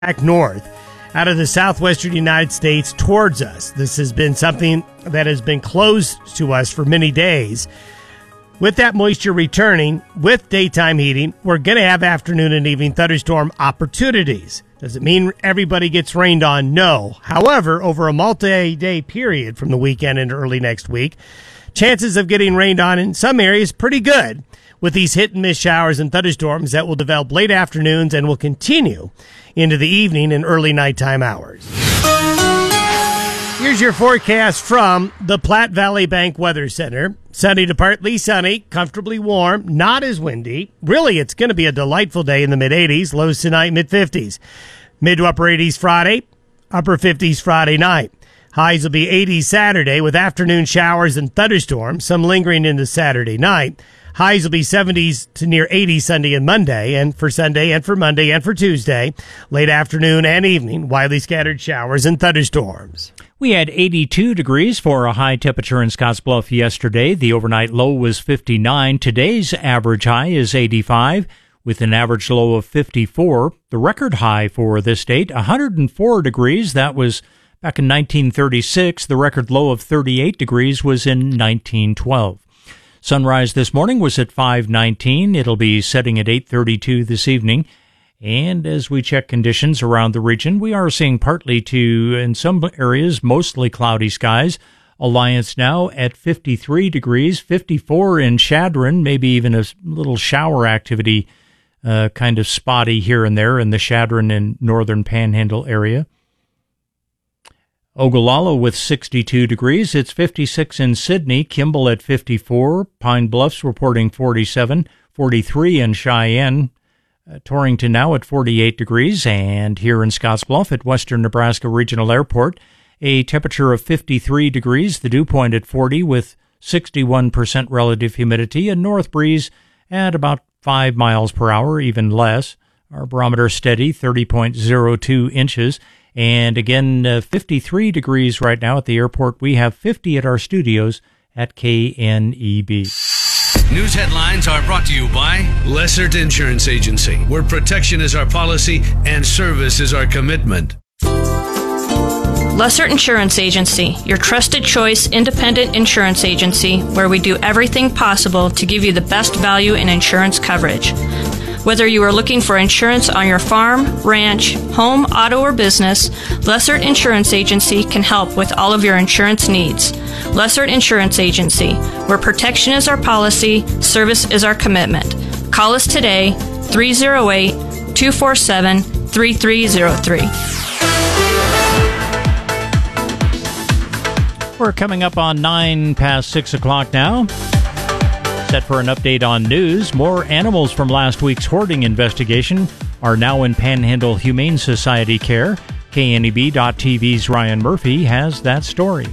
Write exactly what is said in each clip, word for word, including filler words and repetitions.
back north out of the southwestern United States towards us. This has been something that has been closed to us for many days. With that moisture returning, with daytime heating, we're going to have afternoon and evening thunderstorm opportunities. Does it mean everybody gets rained on? No. However, over a multi-day period from the weekend into early next week, chances of getting rained on in some areas pretty good, with these hit-and-miss showers and thunderstorms that will develop late afternoons and will continue into the evening and early nighttime hours. Here's your forecast from the Platte Valley Bank Weather Center. Sunny to partly sunny, comfortably warm, not as windy. Really, it's going to be a delightful day in the mid-eighties, lows tonight, mid-fifties. Mid to upper eighties Friday, upper fifties Friday night. Highs will be eighty Saturday with afternoon showers and thunderstorms, some lingering into Saturday night. Highs will be seventies to near eighty Sunday and Monday, and for Sunday and for Monday and for Tuesday, late afternoon and evening, widely scattered showers and thunderstorms. We had eighty-two degrees for a high temperature in Scottsbluff yesterday. The overnight low was fifty-nine. Today's average high is eighty-five, with an average low of fifty-four. The record high for this date, one hundred four degrees. That was back in nineteen thirty-six. The record low of thirty-eight degrees was in nineteen twelve. Sunrise this morning was at five nineteen. It'll be setting at eight thirty-two this evening. And as we check conditions around the region, we are seeing partly to, in some areas, mostly cloudy skies. Alliance now at fifty-three degrees, fifty-four in Chadron, maybe even a little shower activity, uh, kind of spotty here and there in the Chadron and northern Panhandle area. Ogallala with sixty-two degrees. It's fifty-six in Sydney. Kimball at fifty-four. Pine Bluffs reporting forty-seven. forty-three in Cheyenne. Uh, Torrington now at forty-eight degrees. And here in Scottsbluff at Western Nebraska Regional Airport, a temperature of fifty-three degrees. The dew point at forty with sixty-one percent relative humidity. A north breeze at about five miles per hour, even less. Our barometer steady, thirty point zero two inches. And again, uh, fifty-three degrees right now at the airport. We have fifty at our studios at K N E B. News headlines are brought to you by Lessert Insurance Agency, where protection is our policy and service is our commitment. Lessert Insurance Agency, your trusted choice independent insurance agency where we do everything possible to give you the best value in insurance coverage. Whether you are looking for insurance on your farm, ranch, home, auto, or business, Lessert Insurance Agency can help with all of your insurance needs. Lessert Insurance Agency, where protection is our policy, service is our commitment. Call us today, three oh eight, two four seven, three three oh three. We're coming up on nine past six o'clock now. Set for an update on news. More animals from last week's hoarding investigation are now in Panhandle Humane Society care. K N E B dot T V's Ryan Murphy has that story.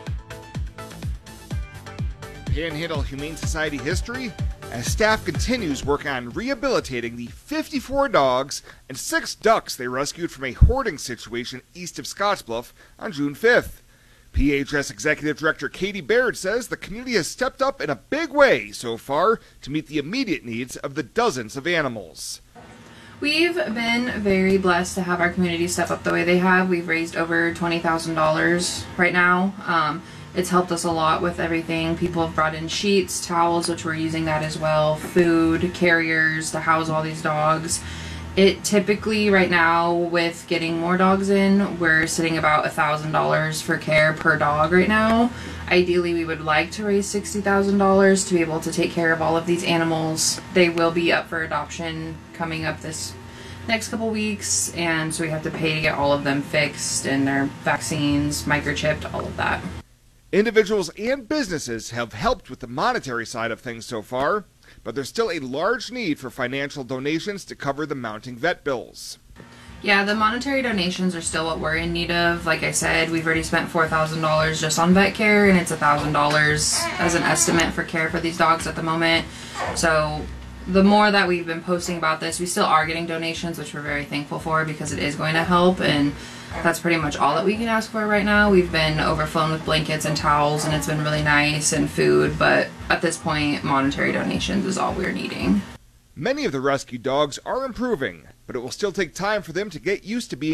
Panhandle Humane Society history as staff continues work on rehabilitating the fifty-four dogs and six ducks they rescued from a hoarding situation east of Scottsbluff on June fifth. P H S Executive Director Katie Baird says the community has stepped up in a big way so far to meet the immediate needs of the dozens of animals. We've been very blessed to have our community step up the way they have. We've raised over twenty thousand dollars right now. Um, it's helped us a lot with everything. People have brought in sheets, towels, which we're using that as well, food, carriers to house all these dogs. It typically, right now, with getting more dogs in, we're sitting about one thousand dollars for care per dog right now. Ideally, we would like to raise sixty thousand dollars to be able to take care of all of these animals. They will be up for adoption coming up this next couple weeks, and so we have to pay to get all of them fixed and their vaccines, microchipped, all of that. Individuals and businesses have helped with the monetary side of things so far, but there's still a large need for financial donations to cover the mounting vet bills. Yeah, the monetary donations are still what we're in need of. Like I said, we've already spent four thousand dollars just on vet care, and it's one thousand dollars as an estimate for care for these dogs at the moment. So the more that we've been posting about this, we still are getting donations, which we're very thankful for because it is going to help, and that's pretty much all that we can ask for right now. We've been overflown with blankets and towels, and it's been really nice, and food, but at this point, monetary donations is all we're needing. Many of the rescue dogs are improving. but it will still take time for them to get used to being